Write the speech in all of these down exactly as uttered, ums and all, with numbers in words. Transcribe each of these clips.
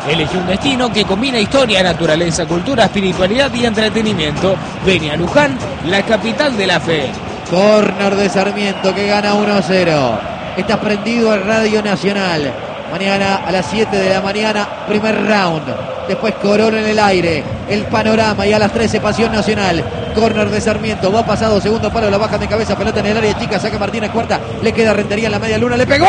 Elegí un destino que combina historia, naturaleza, cultura, espiritualidad y entretenimiento. Ven a Luján, la capital de la fe. Córner de Sarmiento que gana uno a cero. Estás prendido a Radio Nacional. Mañana a las siete de la mañana, primer round. Después Corona en el aire. El panorama y a las trece Pasión Nacional. Córner de Sarmiento. Va pasado, segundo palo, la baja de cabeza. Pelota en el área chica. Saca Martínez cuarta. Le queda Rentería en la media luna. Le pegó.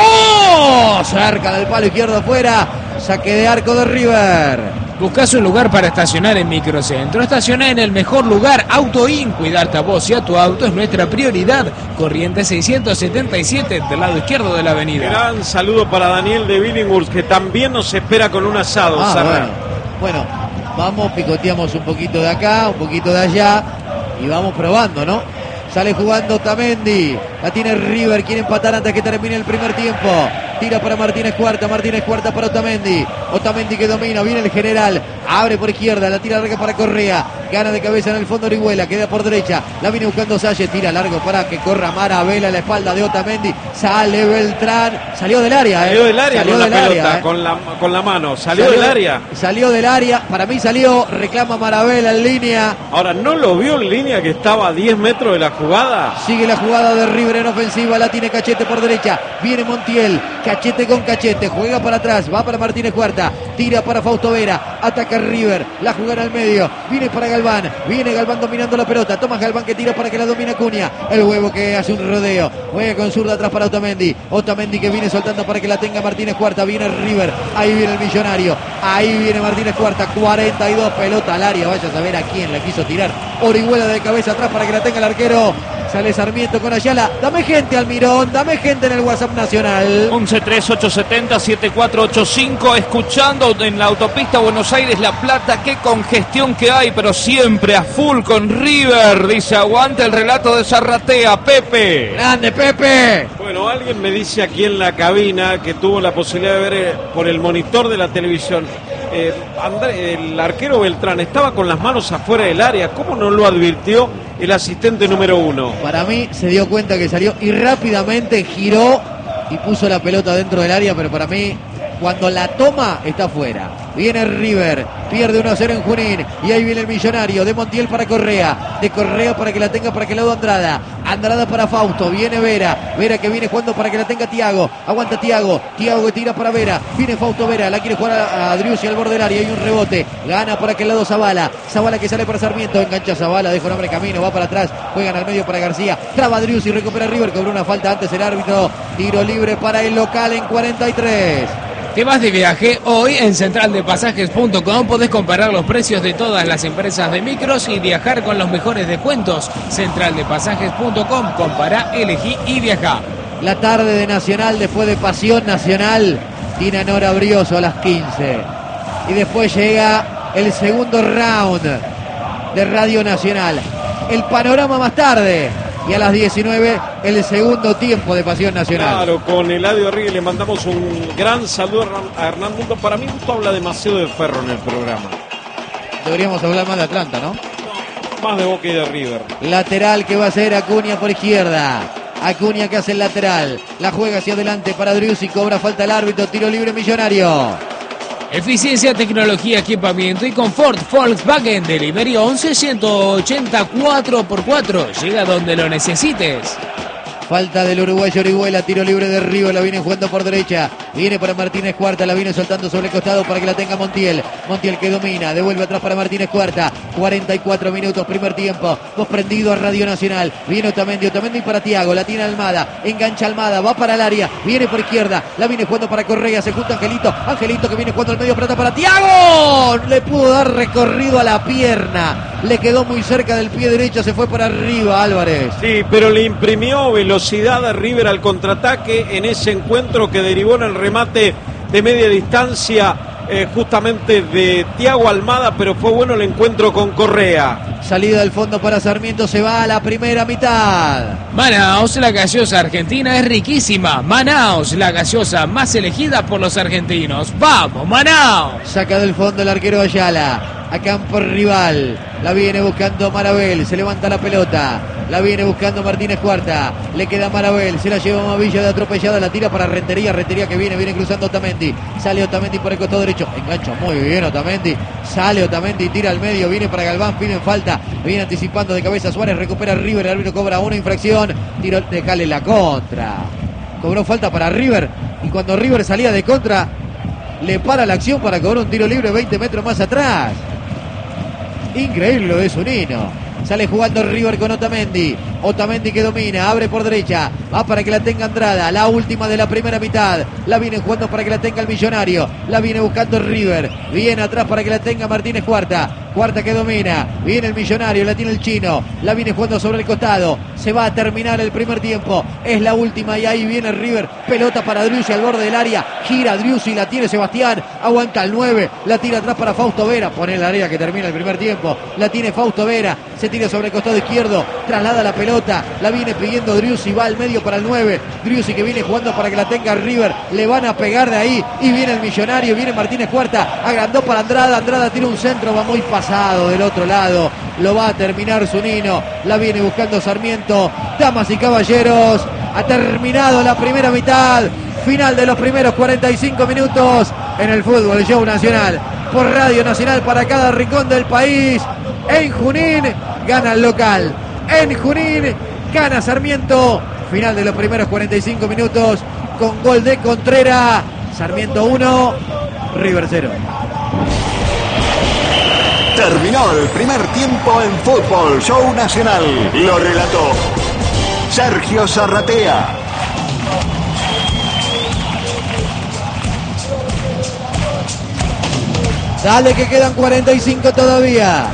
Cerca del palo izquierdo afuera. Saque de arco de River. Buscás un lugar para estacionar en Microcentro. Estacioná en el mejor lugar. AutoIn. Cuidarte a vos y a tu auto es nuestra prioridad. Corrientes seiscientos setenta y siete del lado izquierdo de la avenida. Gran saludo para Daniel de Billinghurst, que también nos espera con un asado. Ah, bueno. bueno, vamos, picoteamos un poquito de acá, un poquito de allá y vamos probando, ¿no? Sale jugando Otamendi. La tiene River. Quiere empatar antes que termine el primer tiempo. Tira para Martínez Cuarta. Martínez Cuarta para Otamendi. Otamendi que domina. Viene el general. Abre por izquierda. La tira larga para Correa. Gana de cabeza en el fondo Orihuela. Queda por derecha. La viene buscando Salle. Tira largo para que corra Maravela a la espalda de Otamendi. Sale Beltrán. Salió del área. Salió eh. del área salió con del la pelota. área, eh. Con la, con la mano. Salió, salió del área. Salió del área. Para mí salió. Reclama Maravela en línea. Ahora, ¿no lo vio en línea que estaba a diez metros de la jugada? Sigue la jugada de River en ofensiva. La tiene Cachete por derecha. Viene Montiel. Cachete con Cachete. Juega para atrás. Va para Martínez Cuarta. Tira para Fausto Vera. Ataca River. La jugada al medio. Viene para Galván. Viene Galván dominando la pelota. Toma Galván que tira para que la domine Cunha. El huevo que hace un rodeo. Juega con zurda atrás para Otamendi. Otamendi que viene soltando para que la tenga Martínez Cuarta. Viene River. Ahí viene el millonario. Ahí viene Martínez Cuarta. cuarenta y dos. Pelota al área. Vaya a saber a quién la quiso tirar. Orihuela de cabeza atrás para que la tenga el arquero. Sale Sarmiento con Ayala. Dame gente, Almirón. Dame gente en el WhatsApp nacional. once tres ocho siete cero siete cuatro ocho cinco. Escuchando en la autopista Buenos Aires-La Plata. Qué congestión que hay, pero siempre a full con River. Dice, aguante el relato de Zarratea. Pepe. Grande, Pepe. Bueno, alguien me dice aquí en la cabina que tuvo la posibilidad de ver eh, por el monitor de la televisión. Eh, André, el arquero Beltrán estaba con las manos afuera del área. ¿Cómo no lo advirtió el asistente número uno? Para mí se dio cuenta que salió y rápidamente giró y puso la pelota dentro del área, pero para mí cuando la toma está afuera. Viene River, pierde uno a cero en Junín y ahí viene el millonario de Montiel para Correa, de Correa para que la tenga para que lado Andrada, Andrada para Fausto, viene Vera, Vera que viene jugando para que la tenga Thiago, aguanta Thiago, Thiago que tira para Vera, viene Fausto Vera, la quiere jugar a, a Driussi al borde del área, hay un rebote, gana para aquel lado Zavala, Zavala que sale para Sarmiento, engancha Zavala, deja un hombre camino, va para atrás, juegan al medio para García, traba Driussi, recupera River, cobró una falta antes el árbitro, tiro libre para el local en cuarenta y tres. ¿Te vas de viaje? Hoy en central de pasajes punto com podés comparar los precios de todas las empresas de micros y viajar con los mejores descuentos. central de pasajes punto com, compará, elegí y viajá. La tarde de Nacional, después de Pasión Nacional, tiene Nora Brioso a las quince. Y después llega el segundo round de Radio Nacional. El panorama más tarde. Y a las diecinueve el segundo tiempo de Pasión Nacional. Claro, con Eladio Ríguez le mandamos un gran saludo a Hernán Mundo. Para mí Mundo habla demasiado de Ferro en el programa. Deberíamos hablar más de Atlanta, ¿no? No, más de Boca y de River. Lateral que va a ser Acuña por izquierda. Acuña que hace el lateral. La juega hacia adelante para Driussi. Cobra falta el árbitro. Tiro libre Millonario. Eficiencia, tecnología, equipamiento y confort. Volkswagen Delivery once ciento ochenta cuatro por cuatro. Llega donde lo necesites. Falta del uruguayo Orihuela, tiro libre de River, la viene jugando por derecha, viene para Martínez Cuarta, la viene soltando sobre el costado para que la tenga Montiel, Montiel que domina, devuelve atrás para Martínez Cuarta, cuarenta y cuatro minutos, primer tiempo, dos prendido a Radio Nacional, viene Otamendi, Otamendi para Thiago, la tiene Almada, engancha Almada, va para el área, viene por izquierda, la viene jugando para Correa, se junta Angelito, Angelito que viene jugando al medio, pelota para Thiago, le pudo dar recorrido a la pierna, le quedó muy cerca del pie derecho, se fue para arriba Álvarez. Sí, pero le imprimió velocidad a River al contraataque en ese encuentro que derivó en el remate de media distancia eh, justamente de Thiago Almada, pero fue bueno el encuentro con Correa. Salida del fondo para Sarmiento, se va a la primera mitad. Manaos, la gaseosa argentina es riquísima. Manaos, la gaseosa más elegida por los argentinos. ¡Vamos, Manaos! Saca del fondo el arquero Ayala. a campo rival. La viene buscando Marabel, se levanta la pelota. La viene buscando Martínez Cuarta. Le queda Marabel, se la lleva Mavilla de atropellada, la tira para Rentería. Rentería que viene, viene cruzando Otamendi. Sale Otamendi por el costado derecho. Engancha muy bien Otamendi. Sale Otamendi, tira al medio, viene para Galván, piden falta. Viene anticipando de cabeza Suárez, recupera River. El árbitro cobra una infracción. Tiro, dejale la contra. Cobró falta para River. Y cuando River salía de contra, le para la acción para cobrar un tiro libre veinte metros más atrás. Increíble lo de Zunino. Sale jugando River con Otamendi. Otamendi que domina, abre por derecha. Va para que la tenga Andrada. La última de la primera mitad. La viene jugando para que la tenga el Millonario. La viene buscando River. Viene atrás para que la tenga Martínez Cuarta. Cuarta que domina. Viene el Millonario, la tiene el Chino. La viene jugando sobre el costado. Se va a terminar el primer tiempo. Es la última y ahí viene River. Pelota para Driussi al borde del área. Gira Driussi, la tiene Sebastián. Aguanta el nueve. La tira atrás para Fausto Vera. Pone el área que termina el primer tiempo. La tiene Fausto Vera. Se tira sobre el costado izquierdo. Traslada la pelota. La viene pidiendo Driussi. Va al medio para el nueve. Driussi que viene jugando para que la tenga River. Le van a pegar de ahí. Y viene el Millonario. Viene Martínez Cuarta. Agrandó para Andrada. Andrada tira un centro. Va muy pasado del otro lado. Lo va a terminar Zunino. La viene buscando Sarmiento. Damas y caballeros, ha terminado la primera mitad. Final de los primeros cuarenta y cinco minutos en el Fútbol Show Nacional. Por Radio Nacional para cada rincón del país. En Junín gana el local. En Junín gana Sarmiento. Final de los primeros cuarenta y cinco minutos con gol de Contreras. Sarmiento uno, River cero. Terminó el primer tiempo en Fútbol Show Nacional. Lo relató Sergio Zarratea. Dale que quedan cuarenta y cinco todavía.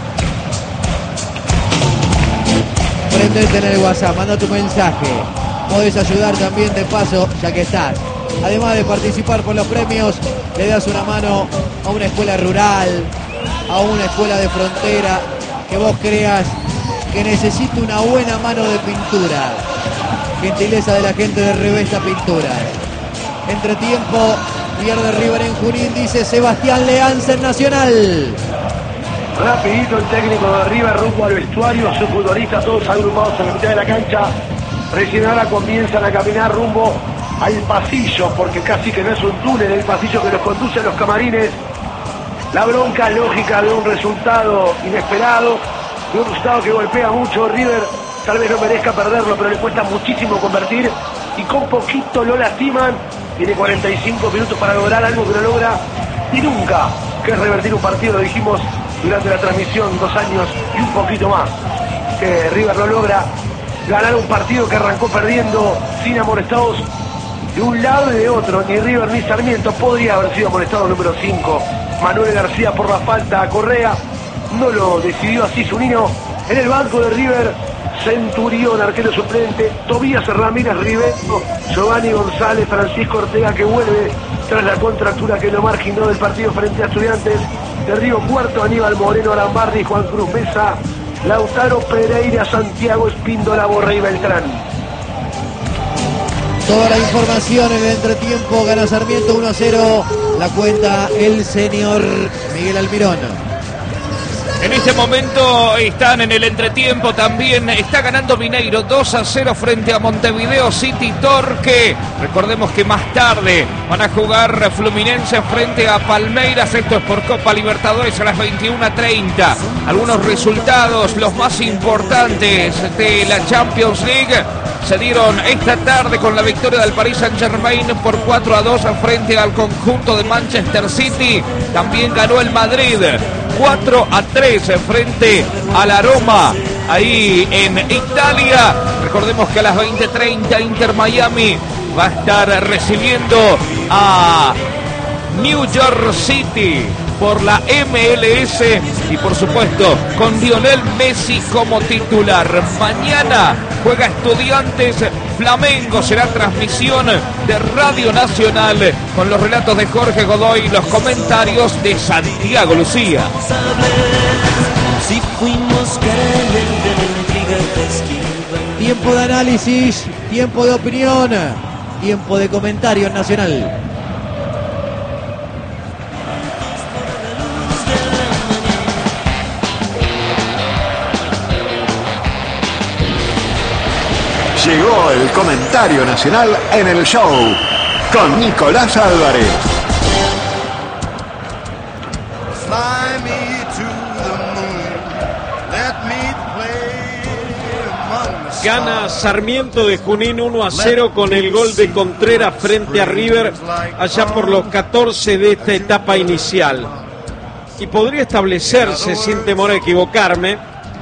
Prendete en el WhatsApp, manda tu mensaje. Podés ayudar también de paso, ya que estás. Además de participar por los premios, le das una mano a una escuela rural, a una escuela de frontera que vos creas que necesita una buena mano de pintura. Gentileza de la gente de Revesta Pintura. Entretiempo, pierde River en Junín, dice Sebastián Leanza en Nacional. Rapidito el técnico de River rumbo al vestuario, sus futbolistas todos agrupados en la mitad de la cancha. Recién ahora comienzan a caminar rumbo al pasillo, porque casi que no es un túnel, el pasillo que los conduce a los camarines. La bronca lógica de un resultado inesperado, de un resultado que golpea mucho. River tal vez no merezca perderlo, pero le cuesta muchísimo convertir y con poquito lo lastiman. Tiene cuarenta y cinco minutos para lograr algo que no logra y nunca, que es revertir un partido, lo dijimos durante la transmisión, dos años y un poquito más, que River no logra ganar un partido que arrancó perdiendo sin amonestados de un lado y de otro. Ni River ni Sarmiento. Podría haber sido amonestado número cinco, Manuel García, por la falta a Correa. No lo decidió así Zunino. En el banco de River, Centurión, arquero suplente, Tobías Ramírez Rivero, Giovanni González, Francisco Ortega, que vuelve tras la contractura que lo marginó del partido frente a Estudiantes de Río Cuarto, Aníbal Moreno, Arambardi, Juan Cruz Mesa, Lautaro Pereira, Santiago Espíndola, Borré y Beltrán. Toda la información en el entretiempo. Gana Sarmiento uno a cero. La cuenta el señor Miguel Almirón. En este momento están en el entretiempo también. Está ganando Mineiro dos a cero frente a Montevideo City Torque. Recordemos que más tarde van a jugar Fluminense frente a Palmeiras. Esto es por Copa Libertadores a las veintiuna treinta. Algunos resultados, los más importantes de la Champions League, se dieron esta tarde con la victoria del Paris Saint-Germain por cuatro a dos frente al conjunto de Manchester City. También ganó el Madrid cuatro a tres frente al Aroma ahí en Italia. Recordemos que a las veinte treinta Inter Miami va a estar recibiendo a New York City por la M L S y por supuesto con Lionel Messi como titular. Mañana juega Estudiantes Flamengo, será transmisión de Radio Nacional con los relatos de Jorge Godoy y los comentarios de Santiago Lucía. Tiempo de análisis, tiempo de opinión, tiempo de comentario en Nacional. Llegó el comentario nacional en el show con Nicolás Álvarez. Fly me to the moon, let me play among the stars. Gana Sarmiento de Junín uno a cero con el gol de Contreras frente a River allá por los catorce de esta etapa inicial. Y podría establecerse, sin temor a equivocarme,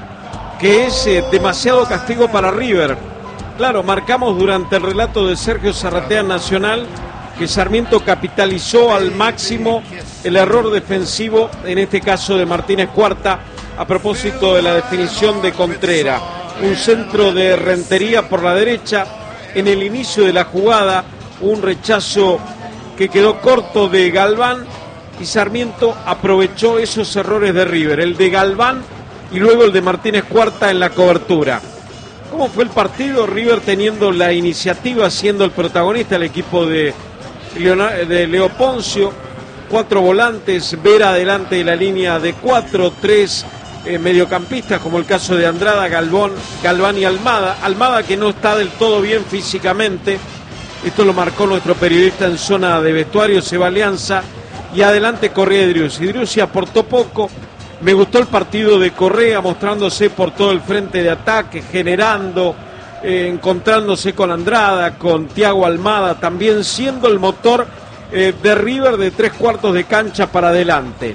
que es eh, demasiado castigo para River. Claro, marcamos durante el relato de Sergio Zarratea Nacional que Sarmiento capitalizó al máximo el error defensivo, en este caso de Martínez Cuarta, a propósito de la definición de Contreras. Un centro de Rentería por la derecha, en el inicio de la jugada, un rechazo que quedó corto de Galván y Sarmiento aprovechó esos errores de River, el de Galván y luego el de Martínez Cuarta en la cobertura. ¿Cómo fue el partido? River teniendo la iniciativa, siendo el protagonista, el equipo de, Leonardo, de Leo Poncio, cuatro volantes, Vera adelante de la línea de cuatro, tres eh, mediocampistas, como el caso de Andrada, Galván, Galván y Almada. Almada que no está del todo bien físicamente, esto lo marcó nuestro periodista en zona de vestuario, Seba Alianza, y adelante Correa y Driussi. Driussi aportó poco. Me gustó el partido de Correa, mostrándose por todo el frente de ataque, generando, eh, encontrándose con Andrada, con Thiago Almada, también siendo el motor eh, de River de tres cuartos de cancha para adelante.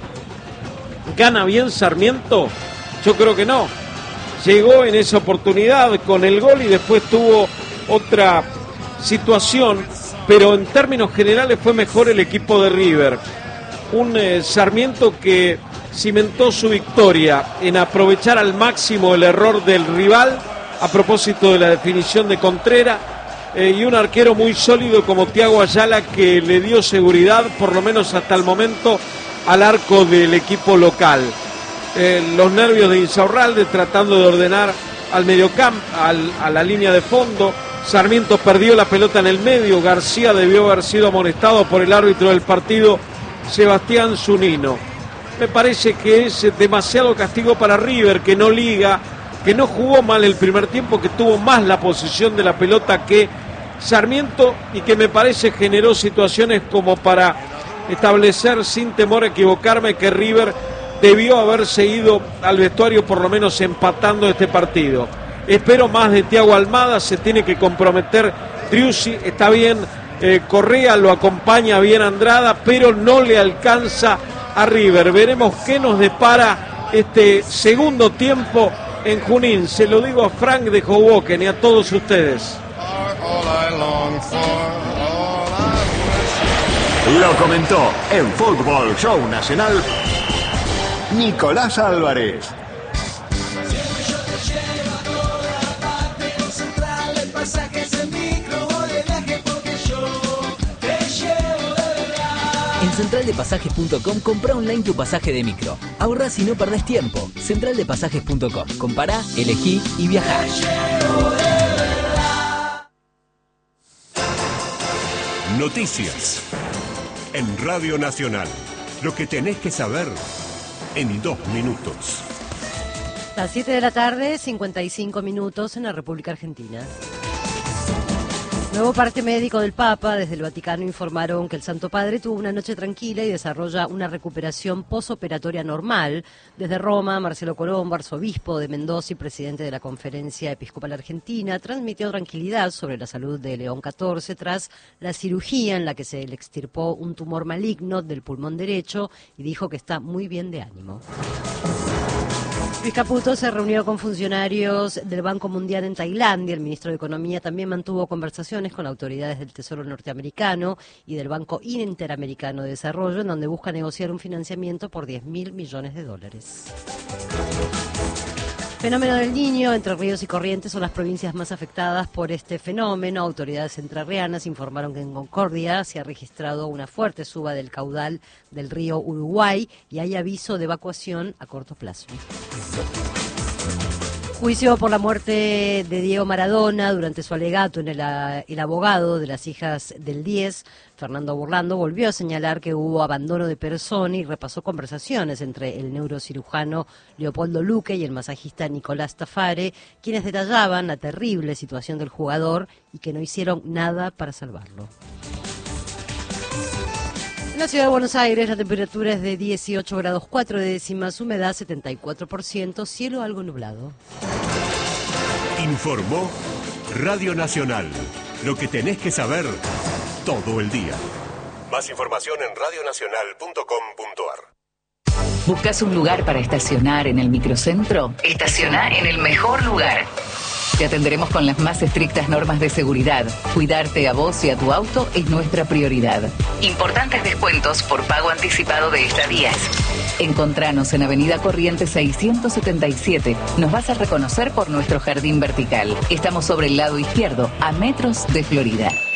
¿Gana bien Sarmiento? Yo creo que no. Llegó en esa oportunidad con el gol y después tuvo otra situación, pero en términos generales fue mejor el equipo de River. Un eh, Sarmiento que cimentó su victoria en aprovechar al máximo el error del rival a propósito de la definición de Contreras eh, y un arquero muy sólido como Thiago Ayala que le dio seguridad por lo menos hasta el momento al arco del equipo local. Eh, los nervios de Insaurralde tratando de ordenar al mediocampo, al, a la línea de fondo. Sarmiento perdió la pelota en el medio, García debió haber sido amonestado por el árbitro del partido, Sebastián Zunino. Me parece que es demasiado castigo para River, que no liga, que no jugó mal el primer tiempo, que tuvo más la posesión de la pelota que Sarmiento y que me parece generó situaciones como para establecer, sin temor a equivocarme, que River debió haberse ido al vestuario por lo menos empatando este partido. Espero más de Thiago Almada, se tiene que comprometer Driussi, está bien, eh, Correa lo acompaña bien Andrada, pero no le alcanza a River. Veremos qué nos depara este segundo tiempo en Junín. Se lo digo a Frank de Hoboken y a todos ustedes. Lo comentó en Fútbol Show Nacional Nicolás Álvarez. En central de pasajes punto com compra online tu pasaje de micro. Ahorrás y no perdés tiempo. central de pasajes punto com. Compará, elegí y viajá. Noticias. En Radio Nacional. Lo que tenés que saber en dos minutos. Las siete de la tarde, cincuenta y cinco minutos en la República Argentina. Nuevo parte médico del Papa. Desde el Vaticano informaron que el Santo Padre tuvo una noche tranquila y desarrolla una recuperación posoperatoria normal. Desde Roma, Marcelo Colombo, arzobispo de Mendoza y presidente de la Conferencia Episcopal Argentina, transmitió tranquilidad sobre la salud de León catorce tras la cirugía en la que se le extirpó un tumor maligno del pulmón derecho y dijo que está muy bien de ánimo. Luis Caputo se reunió con funcionarios del Banco Mundial en Tailandia. El ministro de Economía también mantuvo conversaciones con autoridades del Tesoro norteamericano y del Banco Interamericano de Desarrollo, en donde busca negociar un financiamiento por diez mil millones de dólares. Fenómeno del Niño. Entre Ríos y Corrientes son las provincias más afectadas por este fenómeno. Autoridades entrerrianas informaron que en Concordia se ha registrado una fuerte suba del caudal del río Uruguay y hay aviso de evacuación a corto plazo. juicio por la muerte de Diego Maradona, durante su alegato en el, el abogado de las hijas del diez, Fernando Burlando, volvió a señalar que hubo abandono de persona y repasó conversaciones entre el neurocirujano Leopoldo Luque y el masajista Nicolás Tafare, quienes detallaban la terrible situación del jugador y que no hicieron nada para salvarlo. En la ciudad de Buenos Aires la temperatura es de dieciocho grados cuatro décimas, humedad setenta y cuatro por ciento, cielo algo nublado. Informó Radio Nacional. Lo que tenés que saber todo el día. Más información en radio nacional punto com punto ar. ¿Buscas un lugar para estacionar en el microcentro? Estaciona en el mejor lugar. Te atenderemos con las más estrictas normas de seguridad. Cuidarte a vos y a tu auto es nuestra prioridad. Importantes descuentos por pago anticipado de estadías. Encontranos en Avenida Corrientes seiscientos setenta y siete. Nos vas a reconocer por nuestro jardín vertical. Estamos sobre el lado izquierdo, a metros de Florida.